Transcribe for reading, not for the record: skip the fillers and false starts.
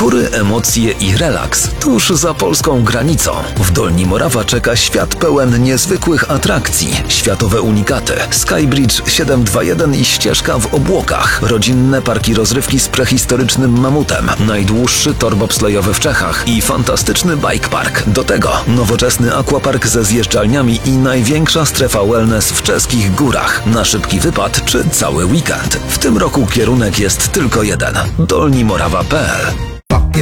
Góry, emocje i relaks tuż za polską granicą. W Dolni Morawa czeka świat pełen niezwykłych atrakcji. Światowe unikaty, Skybridge 721 i ścieżka w obłokach, rodzinne parki rozrywki z prehistorycznym mamutem, najdłuższy tor bobslejowy w Czechach i fantastyczny bike park. Do tego nowoczesny aquapark ze zjeżdżalniami i największa strefa wellness w czeskich górach. Na szybki wypad czy cały weekend. W tym roku kierunek jest tylko jeden: dolnimorawa.pl.